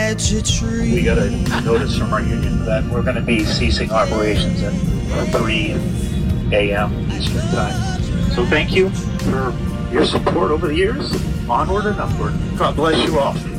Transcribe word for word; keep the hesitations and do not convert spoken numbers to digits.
We got a notice from our union that we're going to be ceasing operations at three a m Eastern Time. So thank you for your support over the years. Onward and upward. God bless you all.